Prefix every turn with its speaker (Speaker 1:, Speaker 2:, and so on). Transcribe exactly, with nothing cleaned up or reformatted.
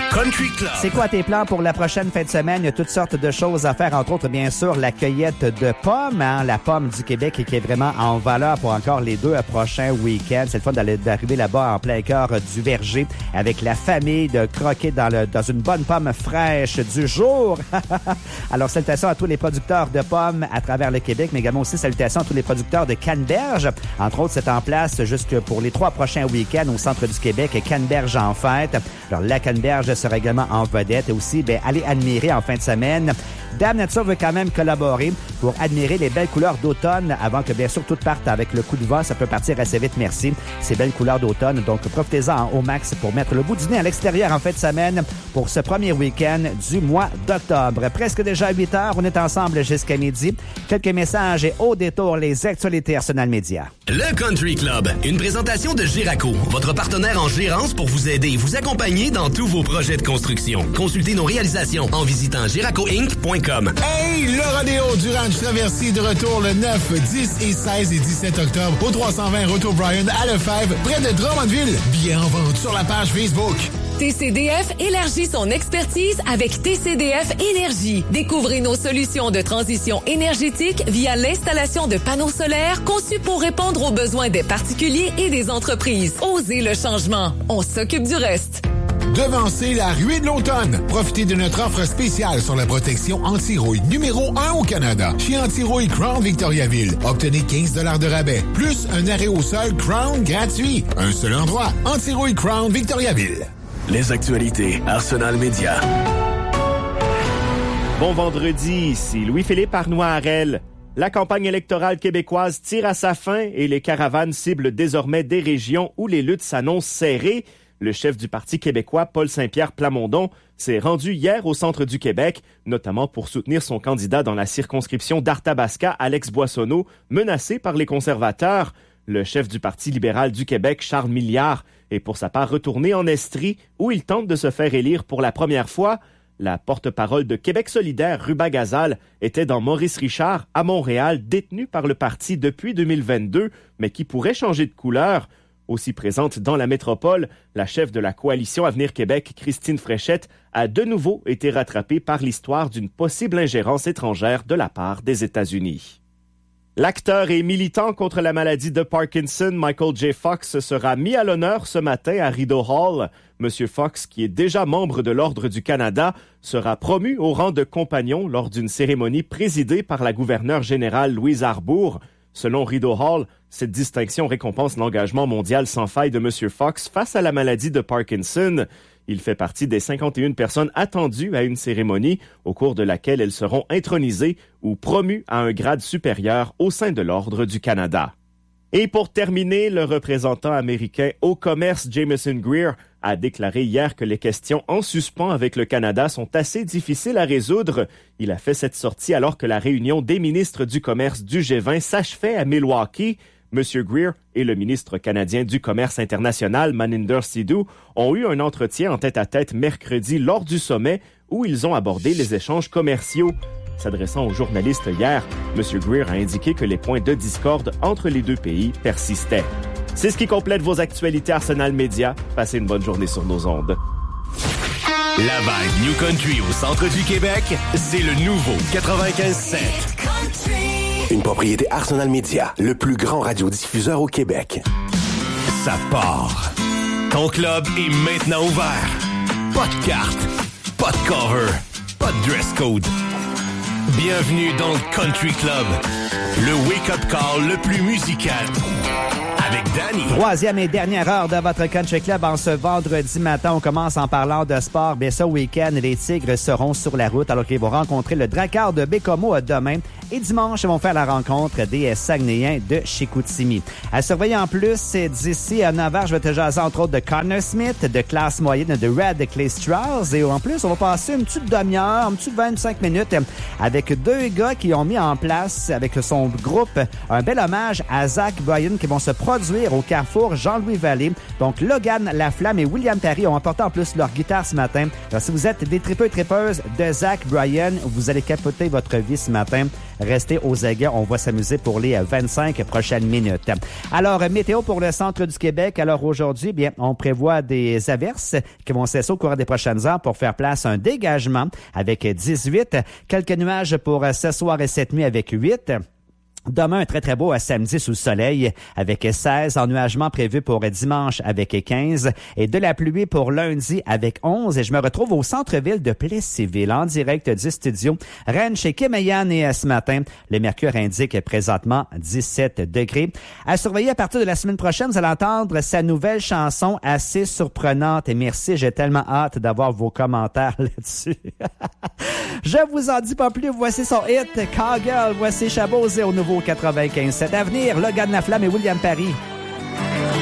Speaker 1: Le Country Club.
Speaker 2: C'est quoi tes plans pour la prochaine fin de semaine? Il y a toutes sortes de choses à faire, entre autres, bien sûr, la cueillette de pommes, hein, la pomme du Québec qui est vraiment en valeur pour encore les deux prochains week-ends. C'est le fun d'aller, d'arriver là-bas en plein cœur du verger avec la famille, de croquer dans, le, dans une bonne pomme fraîche du jour. Alors, salutations à tous les producteurs de pommes à travers le Québec, mais également aussi salutations à tous les producteurs de canneberge. Entre autres, c'est en place jusque pour les trois prochains week-ends au centre du Québec, Canneberge en fête. Alors, la canneberge sera également en vedette. Et aussi, bien, allez admirer en fin de semaine. Dame Nature veut quand même collaborer pour admirer les belles couleurs d'automne avant que, bien sûr, tout parte avec le coup de vent. Ça peut partir assez vite, merci. Ces belles couleurs d'automne. Donc, profitez-en au max pour mettre le bout du nez à l'extérieur en fin de semaine pour ce premier week-end du mois d'octobre. Presque déjà à huit heures, on est ensemble jusqu'à midi. Quelques messages et au détour, les actualités Arsenal Média.
Speaker 1: Le Country Club, une présentation de Giraco, votre partenaire en gérance pour vous aider et vous accompagner dans tous vos projets de construction. Consultez nos réalisations en visitant giraco inc point com.
Speaker 3: Hey, le rodéo du Ranch Traversier de retour le neuf, dix et seize et dix-sept octobre au trois cent vingt Route O'Brien à Lefebvre, près de Drummondville. Billets en vente sur la page Facebook.
Speaker 4: T C D F élargit son expertise avec T C D F Énergie. Découvrez nos solutions de transition énergétique via l'installation de panneaux solaires conçus pour répondre aux besoins des particuliers et des entreprises. Osez le changement. On s'occupe du reste.
Speaker 3: Devancez la ruée de l'automne. Profitez de notre offre spéciale sur la protection anti-rouille numéro un au Canada. Chez Anti-Rouille Crown Victoriaville, obtenez quinze dollars de rabais, plus un arrêt au sol Crown gratuit. Un seul endroit, Anti-Rouille Crown Victoriaville.
Speaker 1: Les actualités Arsenal Média.
Speaker 5: Bon vendredi, ici Louis-Philippe Arnois-Harel. La campagne électorale québécoise tire à sa fin et les caravanes ciblent désormais des régions où les luttes s'annoncent serrées. Le chef du Parti québécois, Paul Saint-Pierre Plamondon, s'est rendu hier au centre du Québec, notamment pour soutenir son candidat dans la circonscription d'Arthabasca, Alex Boissonneau, menacé par les conservateurs. Le chef du Parti libéral du Québec, Charles Milliard, est pour sa part retourné en Estrie, où il tente de se faire élire pour la première fois. La porte-parole de Québec solidaire, Ruba Gazal, était dans Maurice Richard, à Montréal, détenu par le parti depuis deux mille vingt-deux, mais qui pourrait changer de couleur. Aussi présente dans la métropole, la chef de la coalition Avenir Québec, Christine Fréchette, a de nouveau été rattrapée par l'histoire d'une possible ingérence étrangère de la part des États-Unis. L'acteur et militant contre la maladie de Parkinson, Michael J. Fox, sera mis à l'honneur ce matin à Rideau Hall. Monsieur Fox, qui est déjà membre de l'Ordre du Canada, sera promu au rang de compagnon lors d'une cérémonie présidée par la gouverneure générale Louise Arbour. Selon Rideau Hall, cette distinction récompense l'engagement mondial sans faille de Monsieur Fox face à la maladie de Parkinson. Il fait partie des cinquante et une personnes attendues à une cérémonie au cours de laquelle elles seront intronisées ou promues à un grade supérieur au sein de l'Ordre du Canada. Et pour terminer, le représentant américain au commerce Jameson Greer a déclaré hier que les questions en suspens avec le Canada sont assez difficiles à résoudre. Il a fait cette sortie alors que la réunion des ministres du commerce du G vingt s'achevait à Milwaukee. Monsieur Greer et le ministre canadien du Commerce international, Maninder Sidhu, ont eu un entretien en tête-à-tête mercredi lors du sommet où ils ont abordé les échanges commerciaux. S'adressant aux journalistes hier, Monsieur Greer a indiqué que les points de discorde entre les deux pays persistaient. C'est ce qui complète vos actualités Arsenal Média. Passez une bonne journée sur nos ondes.
Speaker 1: La vague New Country au centre du Québec, c'est le nouveau quatre-vingt-quinze sept.
Speaker 6: Une propriété Arsenal Média, le plus grand radiodiffuseur au Québec.
Speaker 1: Ça part. Ton club est maintenant ouvert. Pas de carte, pas de cover, pas de dress code. Bienvenue dans le Country Club, le wake-up call le plus musical. Avec Danny.
Speaker 2: Troisième et dernière heure de votre Country Club en ce vendredi matin. On commence en parlant de sport. Bien, ce week-end, les Tigres seront sur la route alors qu'ils vont rencontrer le Drakkar de Bécomo demain. Et dimanche, ils vont faire la rencontre des Saguenayens de Chicoutimi. À surveiller en plus, d'ici à neuf heures, je vais te jaser entre autres de Connor Smith, de classe moyenne de Red Clay Strauss. Et en plus, on va passer une petite demi-heure, une petite vingt-cinq minutes avec deux gars qui ont mis en place, avec son groupe, un bel hommage à Zach Bryan qui vont se produire produire au Carrefour Jean-Louis Vallée. Donc, Logan Laflamme et William Parry ont emporté en plus leur guitare ce matin. Alors, si vous êtes des tripeux et tripeuses de Zach Bryan, vous allez capoter votre vie ce matin. Restez aux aguets, on va s'amuser pour les vingt-cinq prochaines minutes. Alors, météo pour le centre du Québec. Alors aujourd'hui, bien, on prévoit des averses qui vont cesser au cours des prochaines heures pour faire place à un dégagement avec dix-huit. Quelques nuages pour ce soir et cette nuit avec huit. Demain, un très, très beau à samedi sous le soleil avec seize, ennuagement prévu pour dimanche avec quinze et de la pluie pour lundi avec onze. Et je me retrouve au centre-ville de Plessisville en direct du studio Rennes chez Kim et Yann. Et ce matin, le mercure indique présentement dix-sept degrés. À surveiller à partir de la semaine prochaine, vous allez entendre sa nouvelle chanson assez surprenante. Et merci, j'ai tellement hâte d'avoir vos commentaires là-dessus. Je vous en dis pas plus, voici son hit, Cowgirl, voici Chabot au nouveau quatre-vingt-quinze sept. À venir, Logan Laflamme et William Parry.